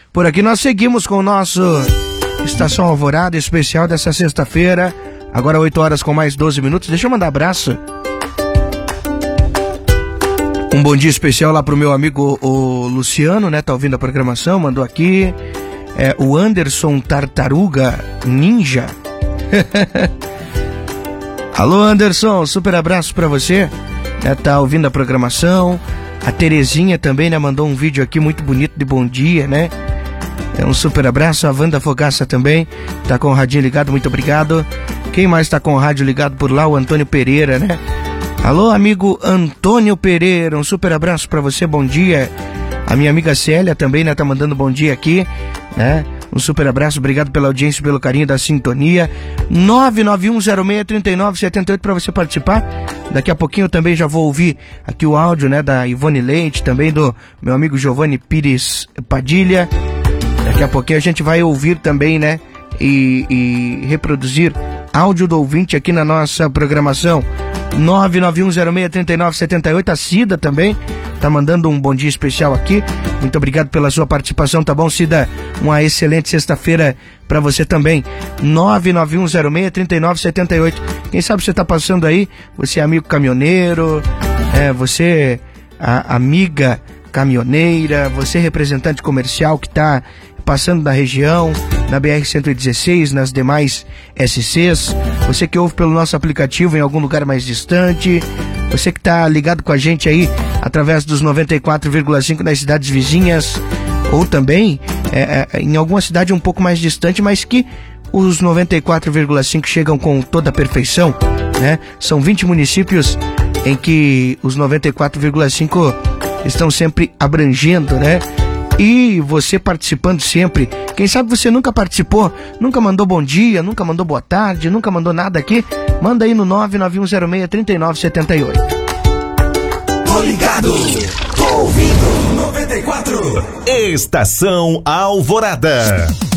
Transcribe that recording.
Por aqui nós seguimos com o nosso Estação Alvorada especial dessa sexta-feira. Agora 8 horas com mais 12 minutos. Deixa eu mandar abraço. Um bom dia especial lá pro meu amigo o Luciano, né? Tá ouvindo a programação, mandou aqui. O Anderson Tartaruga Ninja. Alô, Anderson, super abraço pra você. Tá ouvindo a programação. A Terezinha também, né? Mandou um vídeo aqui muito bonito de bom dia, né? Um super abraço. A Wanda Fogaça também tá com o radinho ligado, muito obrigado. Quem mais tá com o rádio ligado por lá? O Antônio Pereira, né? Alô, amigo Antônio Pereira, um super abraço pra você, bom dia. A minha amiga Célia também, né, tá mandando bom dia aqui, né? Um super abraço, obrigado pela audiência, pelo carinho da sintonia. 991063978 para você participar. Daqui a pouquinho eu também já vou ouvir aqui o áudio, né, da Ivone Leite, também do meu amigo Giovanni Pires Padilha. Daqui a pouquinho a gente vai ouvir também, né, e reproduzir áudio do ouvinte aqui na nossa programação. 991063978. A Cida também tá mandando um bom dia especial aqui. Muito obrigado pela sua participação, tá bom, Cida? Uma excelente sexta-feira pra você também. 991063978. Quem sabe você tá passando aí, você é amigo caminhoneiro, você amiga caminhoneira, você representante comercial que tá passando na região, na BR-116, nas demais SCs, você que ouve pelo nosso aplicativo em algum lugar mais distante, você que está ligado com a gente aí através dos 94,5 nas cidades vizinhas, ou também em alguma cidade um pouco mais distante, mas que os 94,5 chegam com toda a perfeição, né? São 20 municípios em que os 94,5 estão sempre abrangendo, né? E você participando sempre. Quem sabe você nunca participou, nunca mandou bom dia, nunca mandou boa tarde, nunca mandou nada aqui? Manda aí no 991063978. Tô ligado, tô ouvindo 94. Estação Alvorada.